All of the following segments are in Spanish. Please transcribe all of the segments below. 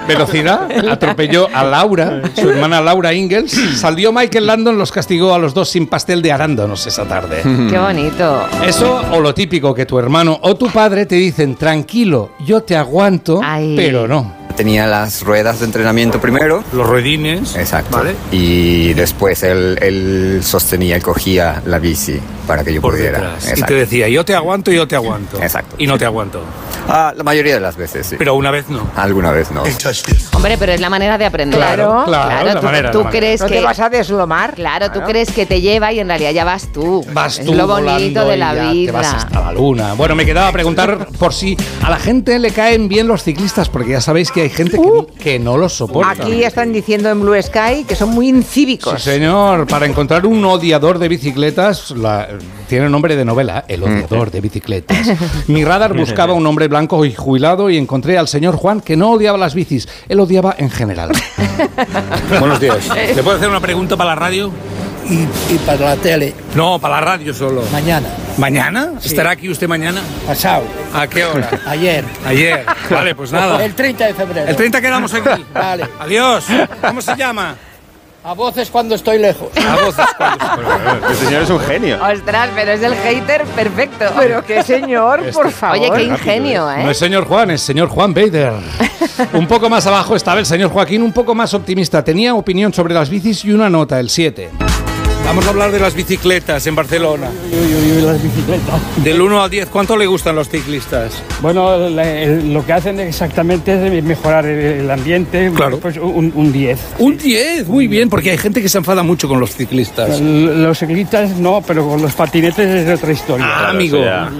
velocidad, atropelló a Laura, su hermana Laura Ingalls. Salió Michael Landon, los castigó a los dos sin pastel de arándanos esa tarde. Qué bonito. Eso o lo típico que tu hermano o tu padre te dicen, tranquilo, yo te aguanto, pero no. Tenía las ruedas de entrenamiento primero. Los ruedines. Exacto. ¿Vale? Y después él sostenía y cogía la bici para que yo por pudiera. Detrás. Y te decía, yo te aguanto. Exacto. Y no te aguanto. La mayoría de las veces, sí. Pero una vez no. Alguna vez no. Hombre, pero es la manera de aprender. Claro, Tú crees ¿No que te vas a deslomar? Claro, tú crees que te lleva y en realidad ya vas tú. Vas es tú lo bonito de la vida. Te vas hasta la luna. Bueno, me quedaba a preguntar por si a la gente le caen bien los ciclistas, porque ya sabéis que hay gente que no los soporta. Aquí están diciendo en Blue Sky que son muy incívicos. Sí, señor. Para encontrar un odiador de bicicletas, tiene nombre de novela, El odiador de bicicletas. Mi radar buscaba un hombre blanco y jubilado y encontré al señor Juan, que no odiaba las bicis, él odiaba en general. Buenos días. ¿Le puedo hacer una pregunta para la radio? Y para la tele. No, para la radio solo. Mañana. ¿Mañana? Sí. ¿Estará aquí usted mañana? Pasado. ¿A qué hora? Ayer. Ayer. Vale, pues nada. El 30 de febrero. El 30 quedamos aquí. Vale. Adiós. ¿Cómo se llama? A voces cuando estoy lejos. A voces cuando Este señor es un genio. Ostras, pero es el hater perfecto. Pero qué señor, por favor. Oye, qué ingenio, ¿eh? No es señor Juan, es señor Juan Bader. Un poco más abajo estaba el señor Joaquín, un poco más optimista. Tenía opinión sobre las bicis y una nota, el 7. Vamos a hablar de las bicicletas en Barcelona. Las bicicletas. Del 1 al 10, ¿cuánto le gustan los ciclistas? Bueno, lo que hacen exactamente es mejorar el ambiente. Claro. Pues un 10. Un 10, muy bien, porque hay gente que se enfada mucho con los ciclistas. Los ciclistas no, pero con los patinetes es otra historia. Ah, amigo.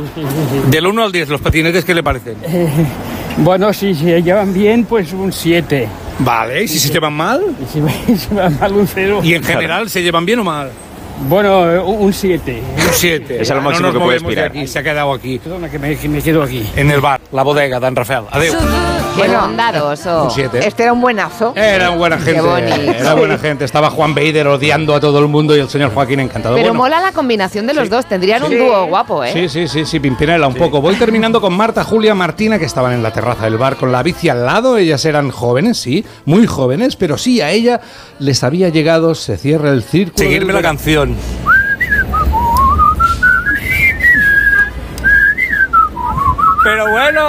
Del 1 al 10, ¿los patinetes qué le parecen? Bueno, si se llevan bien, pues un 7. Vale, ¿y si se llevan mal? Y si van mal, un 0. ¿Y en general se llevan bien o mal? Bueno, un 7. Un 7. Es lo máximo no que puede movemos de aspirar. aquí, se ha quedado aquí. Perdona, que me quedo aquí. En el bar, la bodega, Dan Rafael. Adiós. Qué bondadoso. Un 7. Este era un buenazo. Era buena gente. Qué bonito. Era buena gente. Estaba Juan Bader odiando a todo el mundo y el señor Joaquín encantado. Pero Bueno, mola la combinación de los dos. Tendrían un dúo guapo, ¿eh? Sí, Pimpinela un poco. Voy terminando con Marta, Julia, Martina, que estaban en la terraza del bar con la bici al lado. Ellas eran jóvenes, sí, muy jóvenes, pero sí, a ella les había llegado, se cierra el círculo. Seguirme la canción. Pero bueno.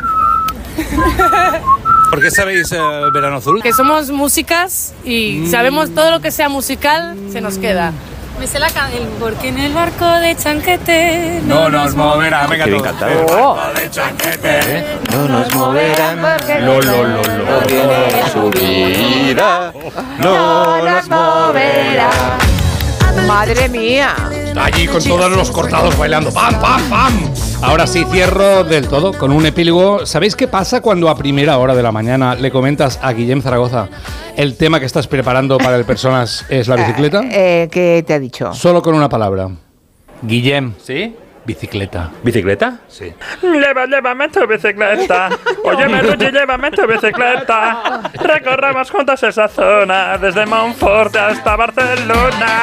¿Por qué sabéis Verano Azul? Que somos músicas y sabemos todo lo que sea musical, se nos queda. Me sé la canción. Porque en el barco de Chanquete No nos moverá. Venga, Qué bien todo. cantado. El barco de Chanquete No nos moverán. No tiene subida. No nos moverá. Madre mía. Allí con todos los cortados bailando. ¡Pam, pam, pam! Ahora sí, cierro del todo con un epílogo. ¿Sabéis qué pasa cuando a primera hora de la mañana le comentas a Guillem Zaragoza el tema que estás preparando para el Personas es la bicicleta? ¿Qué te ha dicho? Solo con una palabra. Guillem. ¿Sí? Bicicleta. ¿Bicicleta? Sí. Llévame tu bicicleta. Óyeme, Luchi, llévame tu bicicleta. Recorremos juntos esa zona, desde Monforte hasta Barcelona.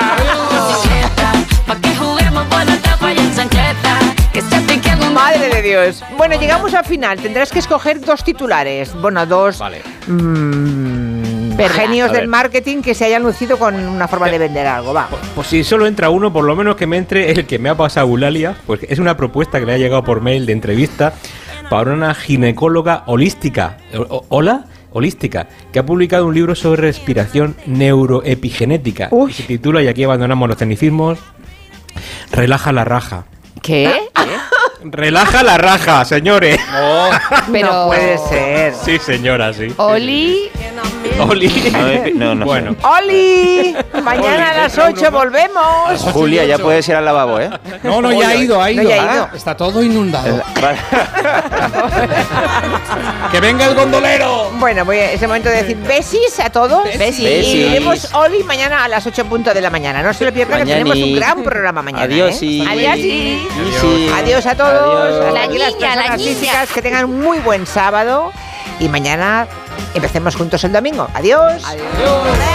Madre de Dios. Bueno, llegamos al final. Tendrás que escoger dos titulares. Bueno, dos Vale. genios A del ver. marketing que se hayan lucido con una forma de vender algo. Va. Pues si solo entra uno, por lo menos que me entre el que me ha pasado Eulalia, pues es una propuesta que le ha llegado por mail de entrevista para una ginecóloga holística. ¿Hola? Holística, que ha publicado un libro sobre respiración neuroepigenética. Uy. Y se titula, y aquí abandonamos los tecnicismos, Relaja la raja. ¿Qué? Relaja la raja, señores. Pero No puede ser. Sí, señora, sí. Oli, Oli. No Bueno. sé. ¡Oli! Mañana a las 8 volvemos. Julia, ya puedes ir al lavabo, ¿eh? No, ya ha ido, No, ya ha ido. Está todo inundado. Vale. ¡Que venga el gondolero! Bueno, es el momento de decir besis a todos. Besis. Y vemos Oli mañana a las 8:00 de la mañana. No se lo pierdan, que Mañani. tenemos un gran programa mañana. Adiós, ¿eh? y... Adiós. Sí. Adiós a todos. Adiós. Hasta La aquí las niña, la personas niña. físicas. Que tengan un muy buen sábado. Y mañana empecemos juntos el domingo. Adiós. Adiós.